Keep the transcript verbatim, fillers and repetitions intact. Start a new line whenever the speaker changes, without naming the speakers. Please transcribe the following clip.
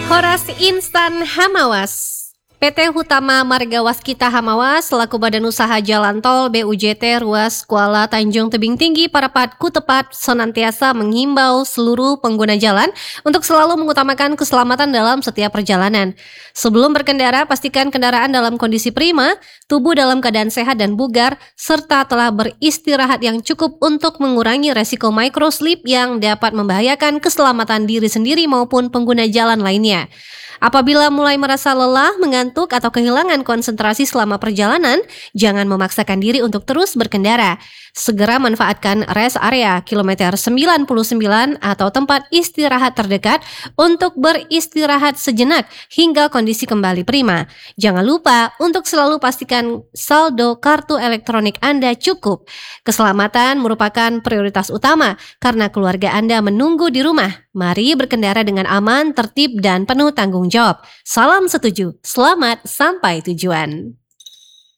Horas Instan Hamawas. P T Hutama Marga Waskita Hamawas selaku Badan Usaha Jalan Tol B U J T Ruas Kuala Tanjung Tebing Tinggi Parapat Kutepat senantiasa menghimbau seluruh pengguna jalan untuk selalu mengutamakan keselamatan dalam setiap perjalanan. Sebelum berkendara, pastikan kendaraan dalam kondisi prima, tubuh dalam keadaan sehat dan bugar, serta telah beristirahat yang cukup untuk mengurangi resiko microslip yang dapat membahayakan keselamatan diri sendiri maupun pengguna jalan lainnya. Apabila mulai merasa lelah, mengantuk, atau kehilangan konsentrasi selama perjalanan, jangan memaksakan diri untuk terus berkendara. Segera manfaatkan rest area kilometer sembilan puluh sembilan atau tempat istirahat terdekat untuk beristirahat sejenak hingga kondisi kembali prima. Jangan lupa untuk selalu pastikan saldo kartu elektronik Anda cukup. Keselamatan merupakan prioritas utama karena keluarga Anda menunggu di rumah. Mari berkendara dengan aman, tertib, dan penuh tanggung jawab. Salam setuju, selamat sampai tujuan.